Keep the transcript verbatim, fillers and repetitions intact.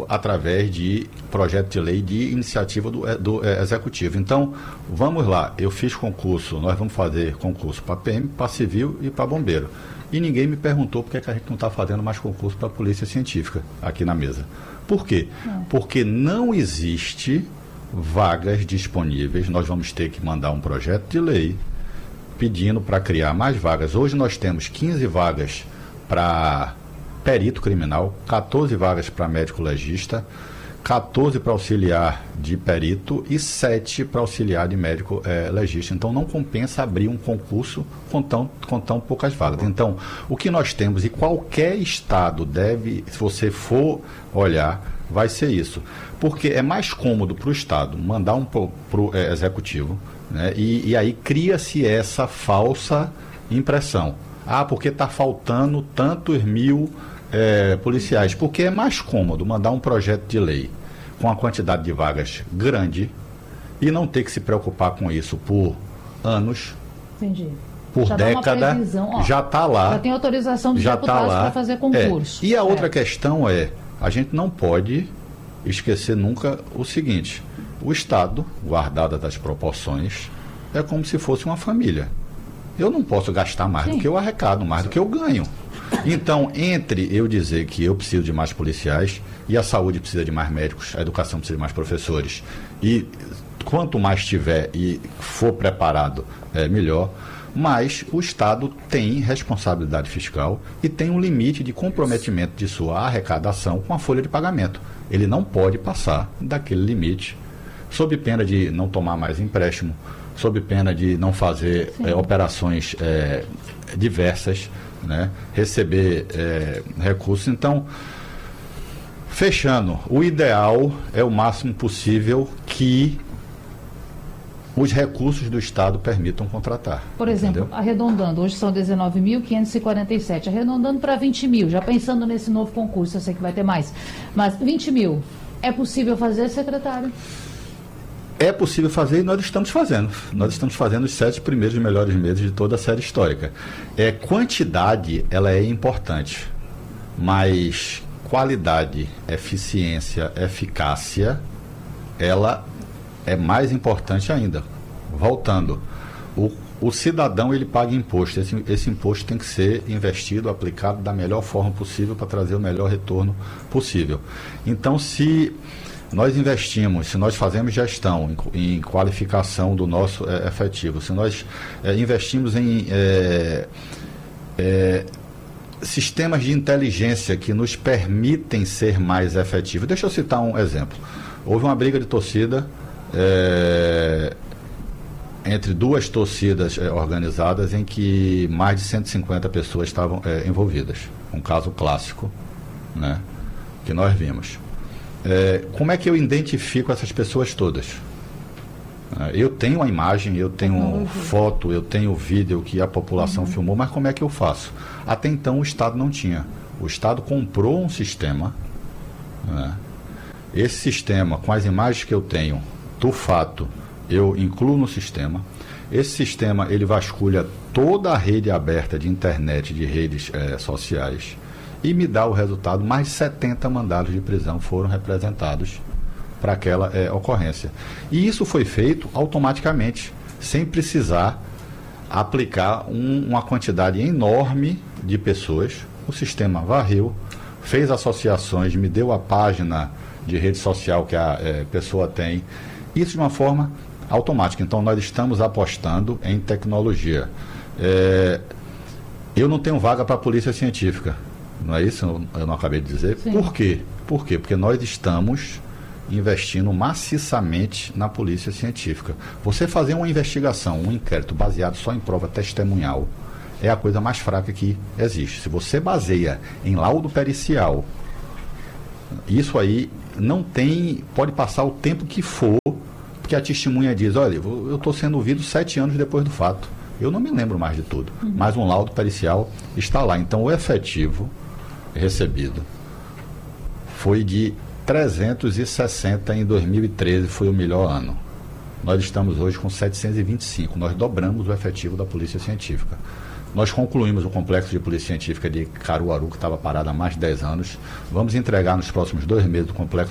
através de projeto de lei de iniciativa do, do é, Executivo. Então, vamos lá, eu fiz concurso, nós vamos fazer concurso para P M, para Civil e para Bombeiro. E ninguém me perguntou por que, é que a gente não está fazendo mais concurso para a Polícia Científica aqui na mesa. Por quê? Não. Porque não existe vagas disponíveis. Nós vamos ter que mandar um projeto de lei pedindo para criar mais vagas. Hoje nós temos quinze vagas para perito criminal, quatorze vagas para médico legista, quatorze para auxiliar de perito e sete para auxiliar de médico é, legista. Então não compensa abrir um concurso com tão, com tão poucas vagas. Então, o que nós temos, e qualquer estado deve, se você for olhar, vai ser isso. Porque é mais cômodo para o estado mandar um para o é, executivo, né? e, e aí cria-se essa falsa impressão. Ah, porque está faltando tantos mil é, policiais. Porque é mais cômodo mandar um projeto de lei com a quantidade de vagas grande e não ter que se preocupar com isso por anos, Entendi. por já década, previsão, já está lá. Já tem autorização dos já deputados tá para fazer concurso. É. E a outra é. questão é, a gente não pode esquecer nunca o seguinte, o Estado, guardado das proporções, é como se fosse uma família. Eu não posso gastar mais Sim. do que eu arrecado, mais do que eu ganho. Então, entre eu dizer que eu preciso de mais policiais e a saúde precisa de mais médicos, a educação precisa de mais professores, e quanto mais tiver e for preparado, é melhor, mas o Estado tem responsabilidade fiscal e tem um limite de comprometimento de sua arrecadação com a folha de pagamento. Ele não pode passar daquele limite, sob pena de não tomar mais empréstimo, sob pena de não fazer é, operações é, diversas, né? Receber é, recursos. Então, fechando, o ideal é o máximo possível que os recursos do Estado permitam contratar. Por exemplo, entendeu? Arredondando, hoje são dezenove mil quinhentos e quarenta e sete, arredondando para vinte mil, já pensando nesse novo concurso, eu sei que vai ter mais, mas vinte mil, é possível fazer, secretário? É possível fazer e nós estamos fazendo. Nós estamos fazendo os sete primeiros melhores meses de toda a série histórica. É, quantidade, ela é importante, mas qualidade, eficiência, eficácia, ela é mais importante ainda. Voltando, o, o cidadão, ele paga imposto. Esse, esse imposto tem que ser investido, aplicado da melhor forma possível para trazer o melhor retorno possível. Então, se nós investimos, se nós fazemos gestão em, em qualificação do nosso é, efetivo, se nós é, investimos em é, é, sistemas de inteligência que nos permitem ser mais efetivos. Deixa eu citar um exemplo. Houve uma briga de torcida é, entre duas torcidas é, organizadas em que mais de cento e cinquenta pessoas estavam é, envolvidas. Um caso clássico, né, que nós vimos. É, como é que eu identifico essas pessoas todas? É, eu tenho a imagem, eu tenho foto, eu tenho vídeo que a população uhum. filmou, mas como é que eu faço? Até então o Estado não tinha. O Estado comprou um sistema, né? Esse sistema, com as imagens que eu tenho do fato, eu incluo no sistema. Esse sistema, ele vasculha toda a rede aberta de internet, de redes é, sociais, e me dá o resultado. Mais de setenta mandados de prisão foram representados para aquela é, ocorrência. E isso foi feito automaticamente, sem precisar aplicar um, uma quantidade enorme de pessoas. O sistema varreu, fez associações, me deu a página de rede social que a é, pessoa tem, isso de uma forma automática. Então, nós estamos apostando em tecnologia. É, eu não tenho vaga para a Polícia Científica. Não é isso? Eu não acabei de dizer. Sim. Por quê? Por quê? Porque nós estamos investindo maciçamente na Polícia Científica. Você fazer uma investigação, um inquérito baseado só em prova testemunhal, é a coisa mais fraca que existe. Se você baseia em laudo pericial, isso aí não tem, pode passar o tempo que for, porque a testemunha diz, olha, eu estou sendo ouvido sete anos depois do fato. Eu não me lembro mais de tudo. Uhum. Mas um laudo pericial está lá. Então, o efetivo recebido foi de trezentos e sessenta em dois mil e treze, foi o melhor ano. Nós estamos hoje com setecentos e vinte e cinco, nós dobramos o efetivo da Polícia Científica. Nós concluímos o complexo de polícia científica de Caruaru, que estava parado há mais de dez anos. Vamos entregar nos próximos dois meses o complexo